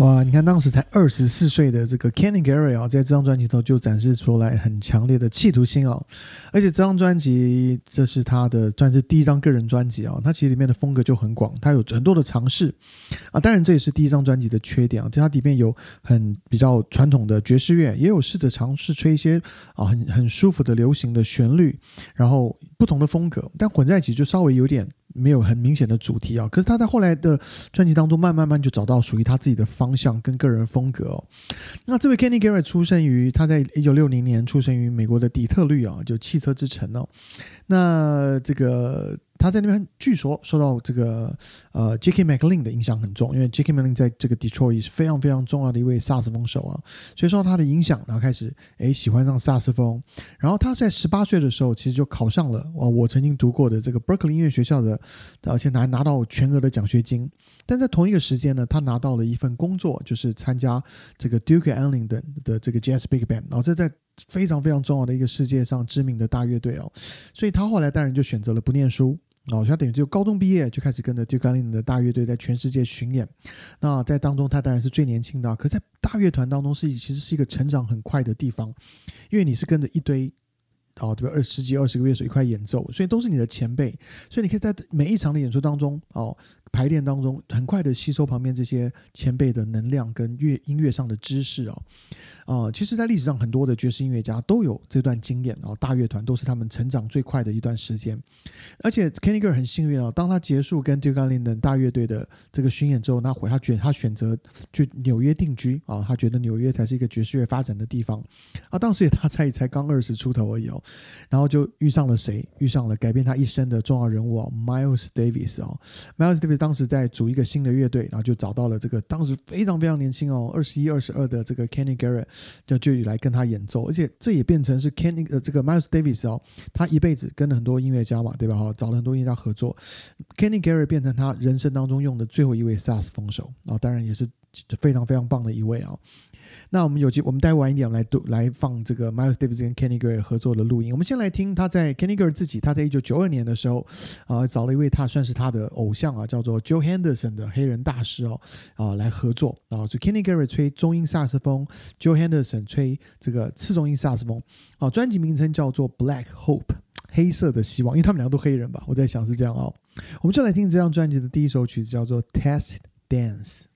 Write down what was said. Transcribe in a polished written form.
哇，你看当时才24岁的这个 Kenny Garrett 啊，在这张专辑头就展示出来很强烈的企图心啊，而且这张专辑这是他的算是第一张个人专辑啊，他其实里面的风格就很广，他有很多的尝试啊，当然这也是第一张专辑的缺点啊，它里面有比较传统的爵士乐，也有试着尝试吹一些啊很舒服的流行的旋律，然后不同的风格，但混在一起就稍微有点没有很明显的主题啊，可是他在后来的专辑当中慢慢就找到属于他自己的方向跟个人风格哦。那这位 Kenny Garrett 他在1960年出生于美国的底特律啊，就汽车之城哦。那这个他在那边据说受到这个J.K. McLean 的影响很重，因为 J.K. McLean 在这个 Detroit 是非常非常重要的一位萨克斯风手啊，所以受到他的影响，然后开始喜欢上萨克斯风。然后他在18岁的时候，其实就考上了我曾经读过的这个 Berkeley 音乐学校的，而且拿到全额的奖学金。但在同一个时间呢，他拿到了一份工作，就是参加这个 Duke Ellington 的这个 Jazz Big Band， 然后这在非常非常重要的一个世界上知名的大乐队哦，所以他后来当然就选择了不念书。他等于就高中毕业就开始跟着 Duke Ellington 的大乐队在全世界巡演。那在当中他当然是最年轻的，可是在大乐团当中其实是一个成长很快的地方，因为你是跟着一堆对吧，10几20个乐手一块演奏，所以都是你的前辈，所以你可以在每一场的演出当中排练当中很快的吸收旁边这些前辈的能量跟音乐上的知识其实在历史上很多的爵士音乐家都有这段经验大乐团都是他们成长最快的一段时间。而且 Kenny Garrett 很幸运当他结束跟 Duke Ellington 大乐队的这个巡演之后，他选择去纽约定居他觉得纽约才是一个爵士乐发展的地方当时他才刚20出头而已然后就遇上了谁？遇上了改变他一生的重要人物Miles Davis Miles Davis 当时在组一个新的乐队，然后就找到了这个当时非常非常年轻21、22的这个 Kenny Garrett， 就来跟他演奏，而且这也变成是 这个 Miles Davis 他一辈子跟了很多音乐家嘛，对吧？找了很多音乐家合作 ，Kenny Garrett 变成他人生当中用的最后一位萨克斯风手当然也是非常非常棒的一位那我们待晚一点来放这个 Miles Davis 跟 Kenny Garrett 合作的录音。我们先来听他在 Kenny Garrett 他在1992年的时候找了一位算是他的偶像叫做 Joe Henderson 的黑人大师来合作就 Kenny Garrett 吹中音萨克斯风， Joe Henderson 吹这个次中音萨克斯风专辑名称叫做 Black Hope， 黑色的希望，因为他们两个都黑人吧，我在想是这样我们就来听这张专辑的第一首曲子叫做 Test Dance。